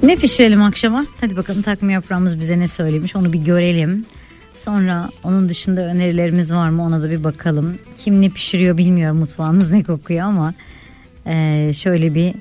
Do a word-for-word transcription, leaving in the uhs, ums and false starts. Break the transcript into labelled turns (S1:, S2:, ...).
S1: Ne pişirelim akşama? Hadi bakalım takvim yaprağımız bize ne söylemiş, onu bir görelim. Sonra onun dışında önerilerimiz var mı, ona da bir bakalım. Kim ne pişiriyor bilmiyorum, mutfağınız ne kokuyor ama e, şöyle bir